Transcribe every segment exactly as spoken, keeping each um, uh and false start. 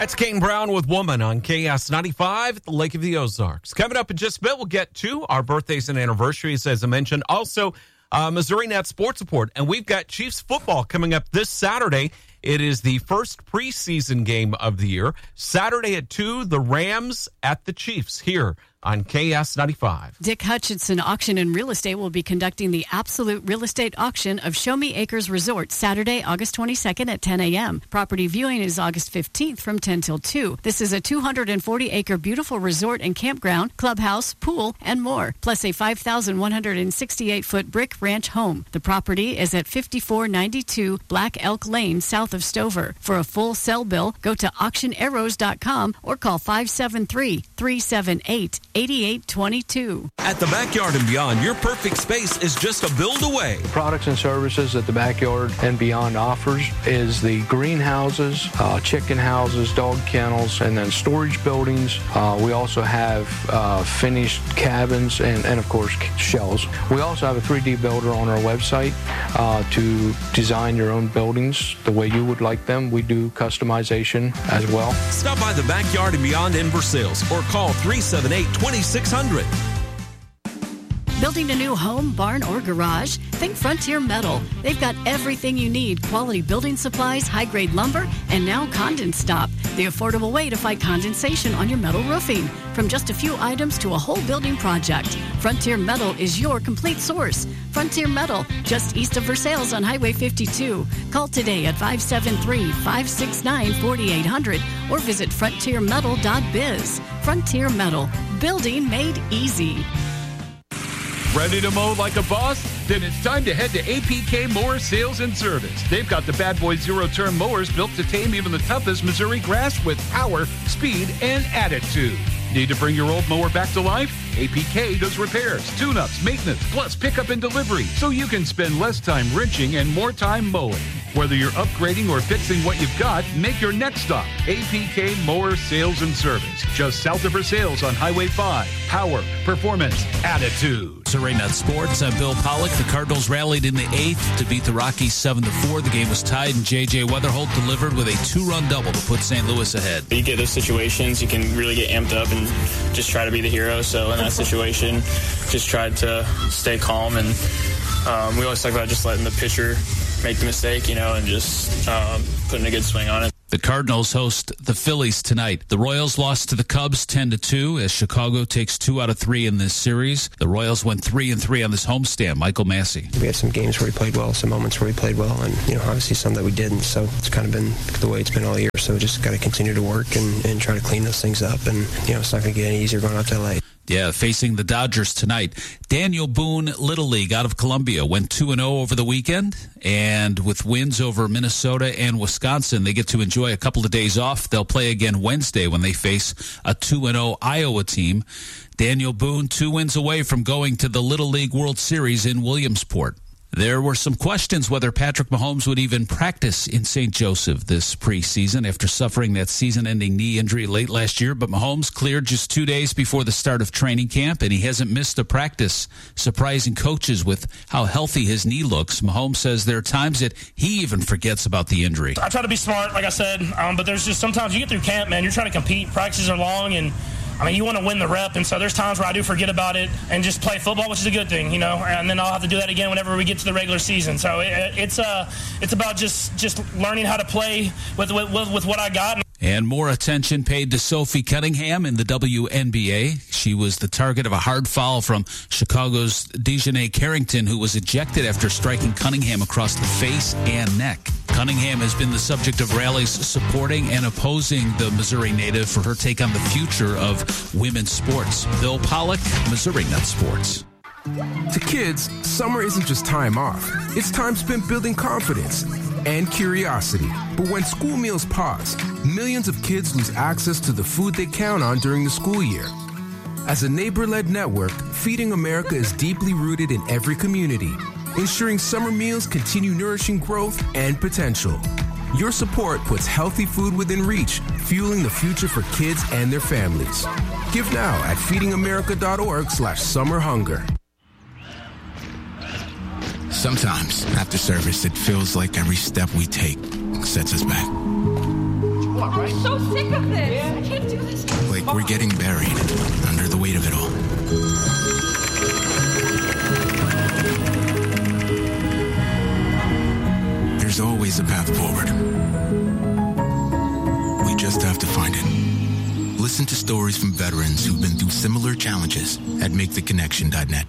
That's Kane Brown with Woman on K S ninety-five at the Lake of the Ozarks. Coming up in just a bit, we'll get to our birthdays and anniversaries, as I mentioned. Also, uh, Missouri Net Sports Report. And we've got Chiefs football coming up this Saturday. It is the first preseason game of the year. Saturday at two, the Rams at the Chiefs here on K S ninety-five. Dick Hutchinson Auction and Real Estate will be conducting the Absolute Real Estate Auction of Show Me Acres Resort Saturday, August twenty-second at ten a.m. Property viewing is August fifteenth from ten till two. This is a two hundred forty acre beautiful resort and campground, clubhouse, pool, and more, plus a five thousand one hundred sixty-eight foot brick ranch home. The property is at fifty-four ninety-two Black Elk Lane, south of Stover. For a full sell bill, go to auction arrows dot com or call five seven three, three seven eight, eight eight two two. At the Backyard and Beyond, your perfect space is just a build away. Products and services that the Backyard and Beyond offers is the greenhouses, uh, chicken houses, dog kennels, and then storage buildings. Uh, we also have uh, finished cabins and, and, of course, shells. We also have a three D builder on our website uh, to design your own buildings the way you would like them. We do customization as well. Stop by the Backyard and Beyond in Versailles or call three seven eight, two six zero zero. Building a new home, barn, or garage? Think Frontier Metal. They've got everything you need: quality building supplies, high-grade lumber, and now CondensStop, the affordable way to fight condensation on your metal roofing. From just a few items to a whole building project, Frontier Metal is your complete source. Frontier Metal, just east of Versailles on Highway fifty-two. Call today at five seven three, five six nine, four eight zero zero or visit frontier metal dot biz. Frontier Metal, building made easy. Ready to mow like a boss? Then it's time to head to A P K Mower Sales and Service. They've got the Bad Boy zero-turn mowers built to tame even the toughest Missouri grass with power, speed, and attitude. Need to bring your old mower back to life? A P K does repairs, tune-ups, maintenance, plus pickup and delivery, so you can spend less time wrenching and more time mowing. Whether you're upgrading or fixing what you've got, make your next stop A P K Mower Sales and Service, just south of Versailles on Highway five. Power, performance, attitude. Missouri Net Sports. I'm Bill Pollock. The Cardinals rallied in the eighth to beat the Rockies seven to four. The game was tied, and J J Weatherholt delivered with a two-run double to put Saint Louis ahead. You get those situations, you can really get amped up and just try to be the hero. So in that situation, just tried to stay calm, and um, we always talk about just letting the pitcher make the mistake, you know, and just um, putting a good swing on it. The Cardinals host the Phillies tonight. The Royals lost to the Cubs ten to two as Chicago takes two out of three in this series. The Royals went three and three on this homestand. Michael Massey. We had some games where we played well, some moments where we played well, and you know, obviously some that we didn't. So it's kind of been the way it's been all year. So just got to continue to work and, and try to clean those things up. And you know, it's not going to get any easier going out to L A. Yeah, facing the Dodgers tonight. Daniel Boone, Little League out of Columbia, went two and oh over the weekend. And with wins over Minnesota and Wisconsin, they get to enjoy a couple of days off. They'll play again Wednesday when they face a two and oh Iowa team. Daniel Boone, two wins away from going to the Little League World Series in Williamsport. There were some questions whether Patrick Mahomes would even practice in Saint Joseph this preseason after suffering that season-ending knee injury late last year. But Mahomes cleared just two days before the start of training camp, and he hasn't missed a practice, surprising coaches with how healthy his knee looks. Mahomes says there are times that he even forgets about the injury. I try to be smart, like I said, um, but there's just sometimes you get through camp, man, you're trying to compete. Practices are long, and I mean, you want to win the rep, and so there's times where I do forget about it and just play football, which is a good thing, you know, and then I'll have to do that again whenever we get to the regular season. So it, it's uh, it's about just, just learning how to play with, with, with what I got. And more attention paid to Sophie Cunningham in the W N B A. She was the target of a hard foul from Chicago's Dejanay Carrington, who was ejected after striking Cunningham across the face and neck. Cunningham has been the subject of rallies supporting and opposing the Missouri native for her take on the future of women's sports. Bill Pollock, Missouri Net Sports. To kids, summer isn't just time off. It's time spent building confidence and curiosity. But when school meals pause, millions of kids lose access to the food they count on during the school year. As a neighbor-led network, Feeding America is deeply rooted in every community, ensuring summer meals continue nourishing growth and potential. Your support puts healthy food within reach, fueling the future for kids and their families. Give now at feedingamerica.org slash summer hunger. Sometimes, after service, it feels like every step we take sets us back. I'm so sick of this. I can't do this. Like we're getting buried under the weight of it all. There's always a path forward. We just have to find it. Listen to stories from veterans who've been through similar challenges at make the connection dot net.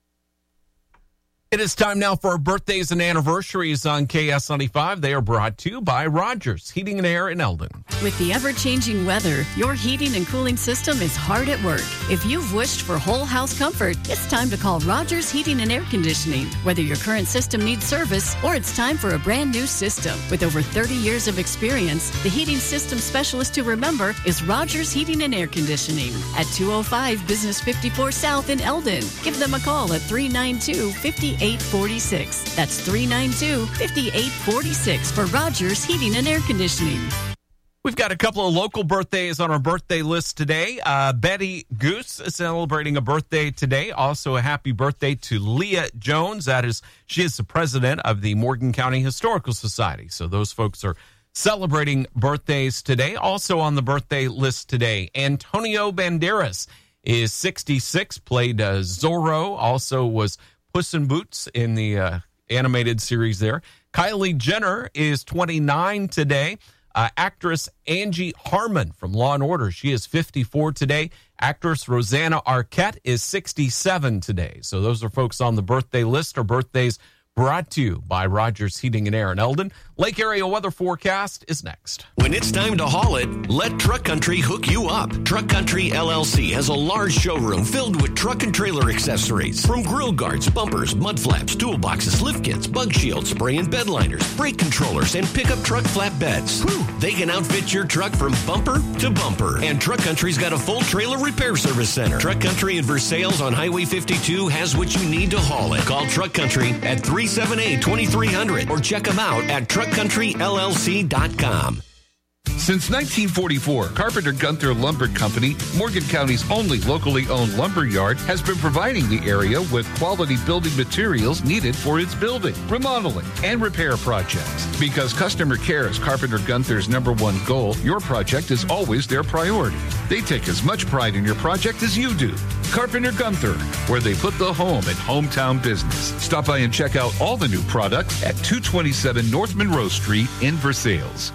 It is time now for our birthdays and anniversaries on K S ninety-five. They are brought to you by Rogers Heating and Air in Eldon. With the ever-changing weather, your heating and cooling system is hard at work. If you've wished for whole house comfort, it's time to call Rogers Heating and Air Conditioning. Whether your current system needs service or it's time for a brand new system. With over thirty years of experience, the heating system specialist to remember is Rogers Heating and Air Conditioning at two oh five Business fifty-four South in Eldon. Give them a call at three nine two, five eight four six. That's three nine two, five eight four six for Rogers Heating and Air Conditioning. We've got a couple of local birthdays on our birthday list today. Uh, Betty Goose is celebrating a birthday today. Also, a happy birthday to Leah Jones. That is, she is the president of the Morgan County Historical Society. So those folks are celebrating birthdays today. Also on the birthday list today, Antonio Banderas is sixty-six, played uh, Zorro, also was Puss in Boots in the uh, animated series there. Kylie Jenner is twenty-nine today. Uh, actress Angie Harmon from Law and Order, she is fifty-four today. Actress Rosanna Arquette is sixty-seven today. So those are folks on the birthday list, or birthdays brought to you by Rogers Heating and Air in Eldon. Lake Area weather forecast is next. When it's time to haul it, let Truck Country hook you up. Truck Country L L C has a large showroom filled with truck and trailer accessories. From grill guards, bumpers, mud flaps, toolboxes, lift kits, bug shields, spray and bed liners, brake controllers, and pickup truck flatbeds. Whew, they can outfit your truck from bumper to bumper. And Truck Country's got a full trailer repair service center. Truck Country in Versailles on Highway fifty-two has what you need to haul it. Call Truck Country at three seven eight, two three zero zero or check them out at truck country L L C dot com. Since nineteen forty-four, Carpenter Gunther Lumber Company, Morgan County's only locally owned lumber yard, has been providing the area with quality building materials needed for its building, remodeling, and repair projects. Because customer care is Carpenter Gunther's number one goal, your project is always their priority. They take as much pride in your project as you do. Carpenter Gunther, where they put the home in hometown business. Stop by and check out all the new products at two twenty-seven North Monroe Street in Versailles.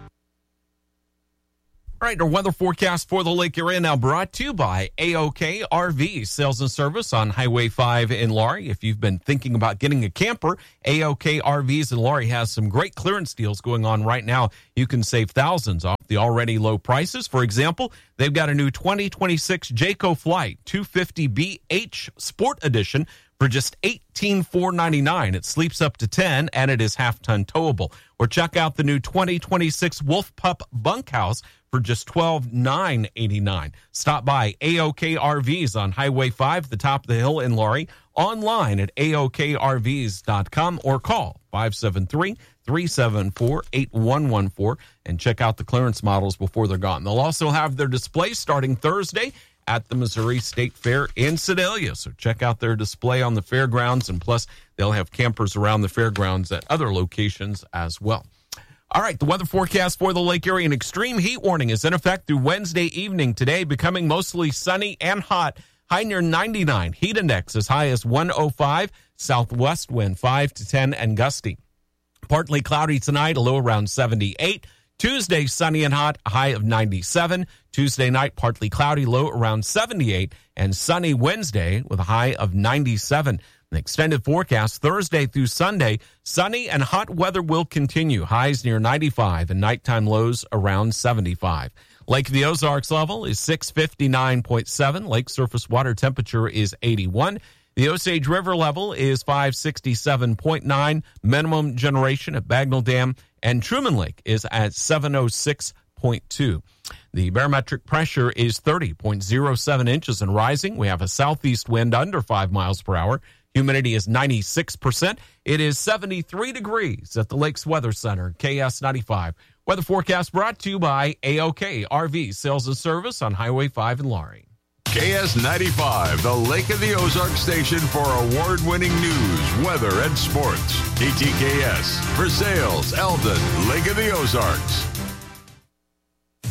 All right, our weather forecast for the Lake Area now brought to you by A O K R V, sales and service on Highway five in Laurie. If you've been thinking about getting a camper, A O K R Vs in Laurie has some great clearance deals going on right now. You can save thousands off the already low prices. For example, they've got a new twenty twenty-six Jayco Flight two fifty B H Sport Edition for just eighteen thousand four hundred ninety-nine dollars. It sleeps up to ten, and it is half-ton towable. Or check out the new twenty twenty-six Wolf Pup Bunkhouse for just twelve thousand nine hundred eighty-nine dollars. Stop by A O K R Vs on Highway five, the top of the hill in Laurie, online at A O K R Vs dot com, or call five seven three, three seven four, eight one one four and check out the clearance models before they're gone. They'll also have their display starting Thursday at the Missouri State Fair in Sedalia. So check out their display on the fairgrounds, and plus they'll have campers around the fairgrounds at other locations as well. All right, the weather forecast for the Lake Area. An extreme heat warning is in effect through Wednesday evening. Today becoming mostly sunny and hot. High near ninety-nine. Heat index as high as one oh five. Southwest wind five to ten and gusty. Partly cloudy tonight, a low around seventy-eight. Tuesday, sunny and hot, a high of ninety-seven. Tuesday night, partly cloudy, low around seventy-eight. And sunny Wednesday with a high of ninety-seven. An extended forecast Thursday through Sunday, sunny and hot weather will continue. Highs near ninety-five and nighttime lows around seventy-five. Lake of the Ozarks level is six fifty-nine point seven. Lake surface water temperature is eighty-one. The Osage River level is five sixty-seven point nine. Minimum generation at Bagnell Dam and Truman Lake is at seven oh six point two. The barometric pressure is thirty point oh seven inches and rising. We have a southeast wind under five miles per hour. Humidity is ninety-six percent. It is seventy-three degrees at the Lakes Weather Center, K S ninety-five. Weather forecast brought to you by A O K R V, sales and service on Highway five in Laurie. K S ninety-five, the Lake of the Ozarks station for award-winning news, weather, and sports. K T K S, Versailles, Eldon, Lake of the Ozarks.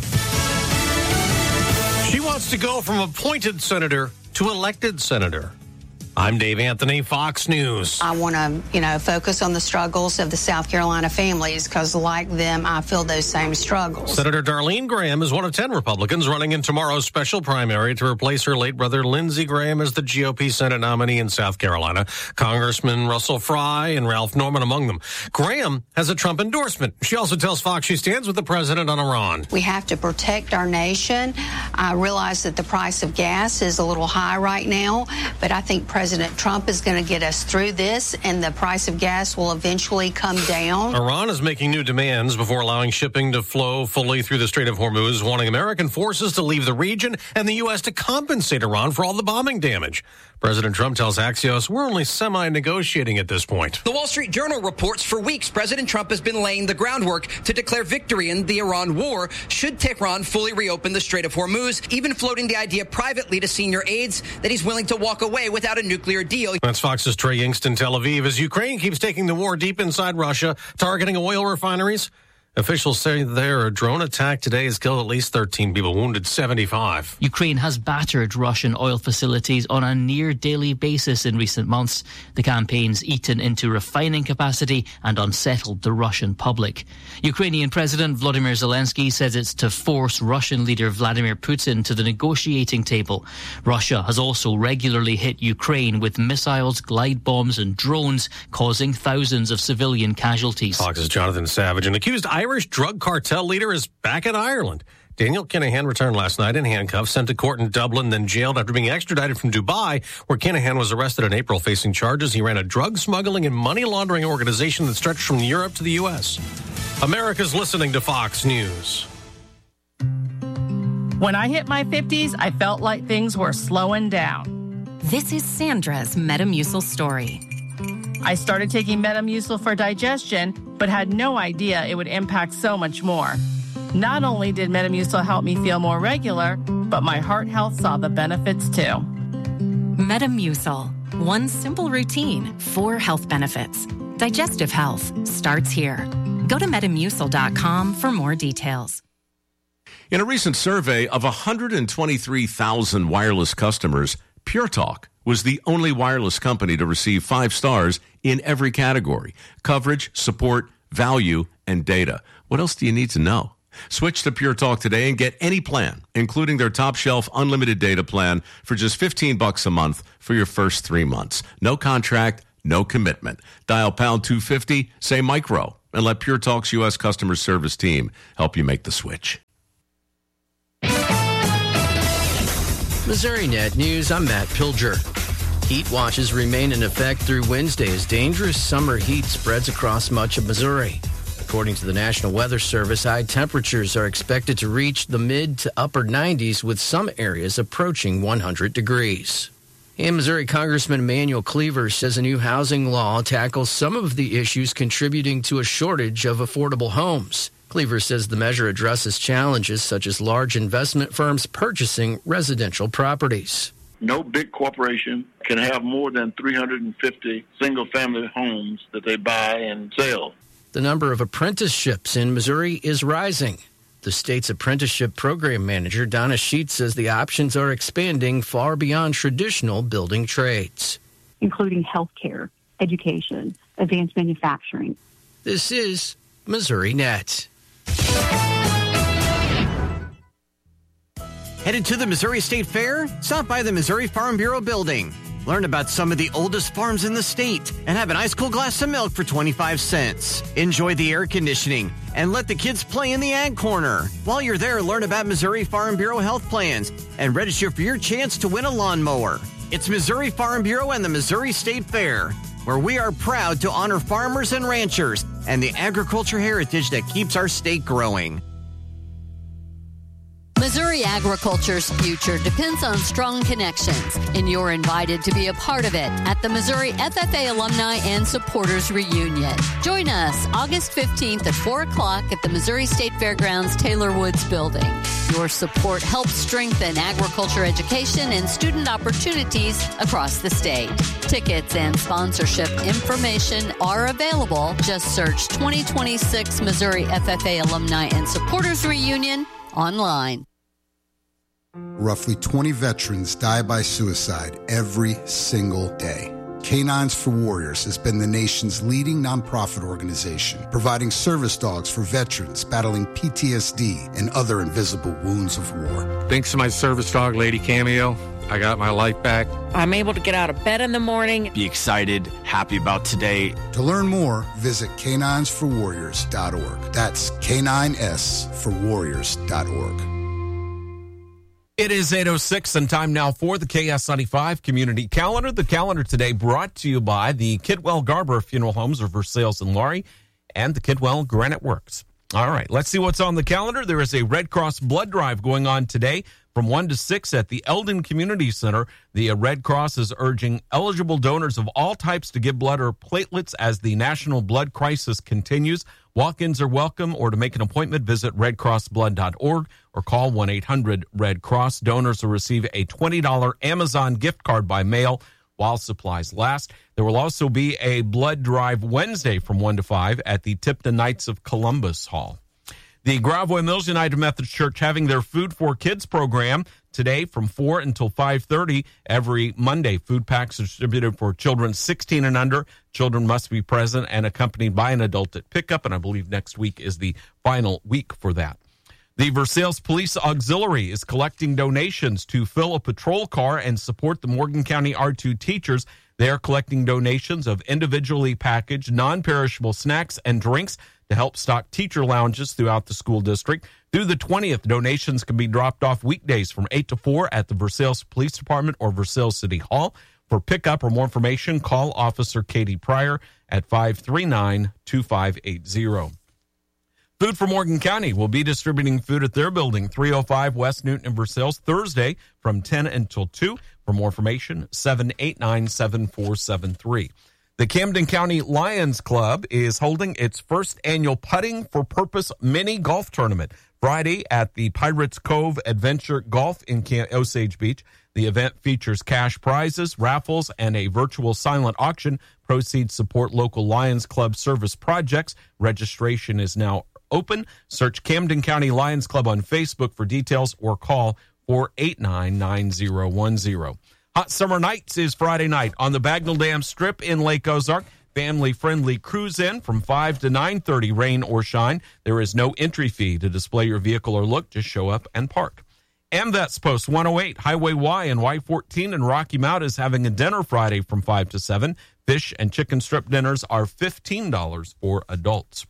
wants to go from appointed senator to elected senator? I'm Dave Anthony, Fox News. I want to, you know, focus on the struggles of the South Carolina families because, like them, I feel those same struggles. Senator Darlene Graham is one of ten Republicans running in tomorrow's special primary to replace her late brother Lindsey Graham as the G O P Senate nominee in South Carolina. Congressman Russell Fry and Ralph Norman among them. Graham has a Trump endorsement. She also tells Fox she stands with the president on Iran. We have to protect our nation. I realize that the price of gas is a little high right now, but I think President President Trump is going to get us through this, and the price of gas will eventually come down. Iran is making new demands before allowing shipping to flow fully through the Strait of Hormuz, wanting American forces to leave the region and the U S to compensate Iran for all the bombing damage. President Trump tells Axios, we're only semi-negotiating at this point. The Wall Street Journal reports for weeks President Trump has been laying the groundwork to declare victory in the Iran war should Tehran fully reopen the Strait of Hormuz, even floating the idea privately to senior aides that he's willing to walk away without a nuclear deal. That's Fox's Trey Yingst in Tel Aviv. As Ukraine keeps taking the war deep inside Russia, targeting oil refineries, officials say there a drone attack today has killed at least thirteen people, wounded seventy-five. Ukraine has battered Russian oil facilities on a near daily basis in recent months. The campaign's eaten into refining capacity and unsettled the Russian public. Ukrainian President Volodymyr Zelensky says it's to force Russian leader Vladimir Putin to the negotiating table. Russia has also regularly hit Ukraine with missiles, glide bombs and drones, causing thousands of civilian casualties. Fox's Jonathan Savage, an accused Irish drug cartel leader, is back in Ireland. Daniel Kinahan returned last night in handcuffs, sent to court in Dublin, then jailed after being extradited from Dubai, where Kinahan was arrested in April facing charges. He ran a drug smuggling and money laundering organization that stretched from Europe to the U S. America's listening to Fox News. When I hit my fifties, I felt like things were slowing down. This is Sandra's Metamucil story. I started taking Metamucil for digestion, but had no idea it would impact so much more. Not only did Metamucil help me feel more regular, but my heart health saw the benefits too. Metamucil. One simple routine, four health benefits. Digestive health starts here. Go to metamucil dot com for more details. In a recent survey of one hundred twenty-three thousand wireless customers, Pure Talk was the only wireless company to receive five stars in every category: coverage, support, value, and data. What else do you need to know? Switch to Pure Talk today and get any plan, including their top shelf unlimited data plan, for just fifteen bucks a month for your first three months. No contract, no commitment. Dial pound two fifty, say micro, and let Pure Talk's U S customer service team help you make the switch. Missouri Net News, I'm Matt Pilger. Heat watches remain in effect through Wednesday as dangerous summer heat spreads across much of Missouri. According to the National Weather Service, high temperatures are expected to reach the mid to upper nineties, with some areas approaching one hundred degrees. And Missouri Congressman Emanuel Cleaver says a new housing law tackles some of the issues contributing to a shortage of affordable homes. Cleaver says the measure addresses challenges such as large investment firms purchasing residential properties. No big corporation can have more than three hundred fifty single-family homes that they buy and sell. The number of apprenticeships in Missouri is rising. The state's apprenticeship program manager, Donna Sheets, says the options are expanding far beyond traditional building trades, including healthcare, education, advanced manufacturing. This is Missouri Net. Headed to the Missouri State Fair? Stop by the Missouri Farm Bureau building. Learn about some of the oldest farms in the state and have an ice cold glass of milk for twenty-five cents. Enjoy the air conditioning and let the kids play in the ag corner. While you're there, learn about Missouri Farm Bureau health plans and register for your chance to win a lawnmower. It's Missouri Farm Bureau and the Missouri State Fair, where we are proud to honor farmers and ranchers and the agriculture heritage that keeps our state growing. Missouri agriculture's future depends on strong connections, and you're invited to be a part of it at the Missouri F F A Alumni and Supporters Reunion. Join us August fifteenth at four o'clock at the Missouri State Fairgrounds Taylor Woods Building. Your support helps strengthen agriculture education and student opportunities across the state. Tickets and sponsorship information are available. Just search twenty twenty-six Missouri F F A Alumni and Supporters Reunion online. Roughly twenty veterans die by suicide every single day. Canines for Warriors has been the nation's leading nonprofit organization, providing service dogs for veterans battling P T S D and other invisible wounds of war. Thanks to my service dog, Lady Cameo, I got my life back. I'm able to get out of bed in the morning. Be excited, happy about today. To learn more, visit canines for warriors dot org. That's K nine S for warriors dot org. It is eight oh six and time now for the K S ninety-five Community Calendar. The calendar today brought to you by the Kidwell Garber Funeral Homes of Versailles and Laurie and the Kidwell Granite Works. All right, let's see what's on the calendar. There is a Red Cross blood drive going on today from one to six at the Eldon Community Center. The Red Cross is urging eligible donors of all types to give blood or platelets as the national blood crisis continues. Walk-ins are welcome, or to make an appointment, visit red cross blood dot org or call one eight hundred red cross. Donors will receive a twenty dollars Amazon gift card by mail while supplies last. There will also be a blood drive Wednesday from one to five at the Tipton Knights of Columbus Hall. The Gravois Mills United Methodist Church having their Food for Kids program today from four until five thirty every Monday. Food packs are distributed for children sixteen and under. Children must be present and accompanied by an adult at pickup, and I believe next week is the final week for that. The Versailles Police Auxiliary is collecting donations to fill a patrol car and support the Morgan County R two teachers. They are collecting donations of individually packaged, non-perishable snacks and drinks to help stock teacher lounges throughout the school district. Through the twentieth, donations can be dropped off weekdays from eight to four at the Versailles Police Department or Versailles City Hall. For pickup or more information, call Officer Katie Pryor at five three nine, two five eight zero. Food for Morgan County will be distributing food at their building, three oh five West Newton in Versailles, Thursday from ten until two. For more information, seven eight nine, seven four seven three. The Camden County Lions Club is holding its first annual Putting for Purpose mini golf tournament Friday at the Pirates Cove Adventure Golf in Osage Beach. The event features cash prizes, raffles, and a virtual silent auction. Proceeds support local Lions Club service projects. Registration is now open. Search Camden County Lions Club on Facebook for details or call four eight nine, nine zero one zero. Hot Summer Nights is Friday night on the Bagnell Dam Strip in Lake Ozark. Family-friendly cruise-in from five to nine thirty, rain or shine. There is no entry fee to display your vehicle or look. Just show up and park. AmVets Post one oh eight, Highway Y and Y fourteen in Rocky Mount is having a dinner Friday from five to seven. Fish and chicken strip dinners are fifteen dollars for adults.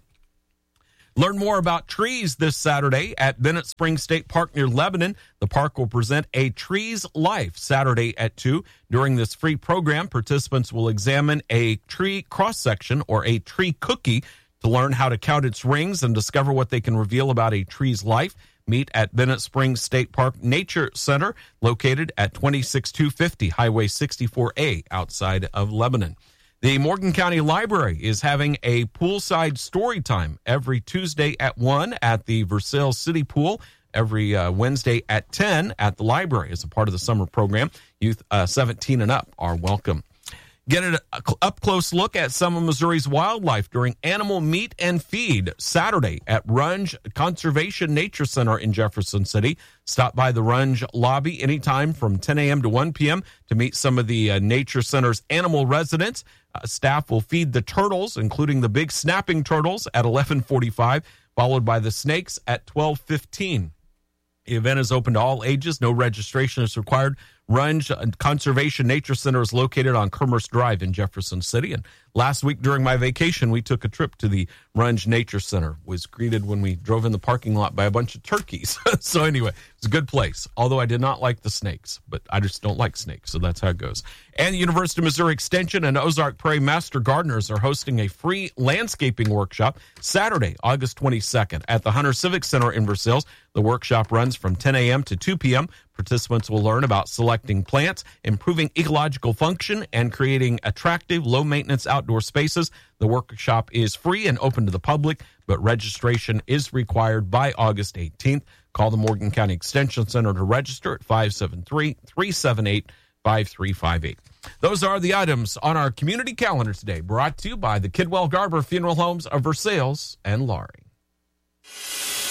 Learn more about trees this Saturday at Bennett Springs State Park near Lebanon. The park will present a Trees Life Saturday at two. During this free program, participants will examine a tree cross-section or a tree cookie to learn how to count its rings and discover what they can reveal about a tree's life. Meet at Bennett Springs State Park Nature Center, located at twenty-six two fifty Highway sixty-four A outside of Lebanon. The Morgan County Library is having a poolside story time every Tuesday at one at the Versailles City Pool, every uh, Wednesday at ten at the library as a part of the summer program. Youth uh, seventeen and up are welcome. Get an up-close look at some of Missouri's wildlife during Animal Meet and Feed Saturday at Runge Conservation Nature Center in Jefferson City. Stop by the Runge lobby anytime from ten a.m. to one p.m. to meet some of the uh, Nature Center's animal residents. Uh, staff will feed the turtles, including the big snapping turtles, at eleven forty-five, followed by the snakes at twelve fifteen. The event is open to all ages. No registration is required. Runge Conservation Nature Center is located on Commerce Drive in Jefferson City. And last week during my vacation, we took a trip to the Runge Nature Center. Was greeted when we drove in the parking lot by a bunch of turkeys. So anyway, it's a good place. Although I did not like the snakes, but I just don't like snakes. So that's how it goes. And the University of Missouri Extension and Ozark Prairie Master Gardeners are hosting a free landscaping workshop Saturday, August twenty-second at the Hunter Civic Center in Versailles. The workshop runs from ten a.m. to two p.m. Participants will learn about selecting plants, improving ecological function, and creating attractive, low-maintenance outdoor spaces. The workshop is free and open to the public, but registration is required by August eighteenth. Call the Morgan County Extension Center to register at five seven three, three seven eight, five three five eight. Those are the items on our community calendar today, brought to you by the Kidwell Garber Funeral Homes of Versailles and Laurie.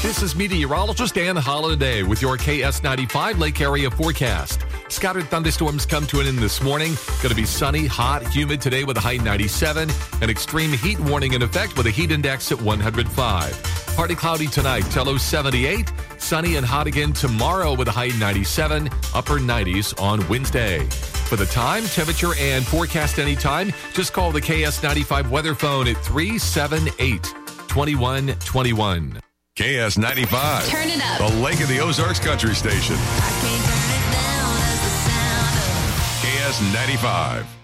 This is meteorologist Dan Holiday with your K S ninety-five Lake Area forecast. Scattered thunderstorms come to an end this morning. Going to be sunny, hot, humid today with a high ninety-seven. An extreme heat warning in effect with a heat index at one hundred five. Partly cloudy tonight, low seventy-eight. Sunny and hot again tomorrow with a high ninety-seven. Upper nineties on Wednesday. For the time, temperature, and forecast anytime, just call the K S ninety-five weather phone at three seven eight, two one two one. K S ninety-five. Turn it up. The Lake of the Ozarks Country Station. K S ninety-five.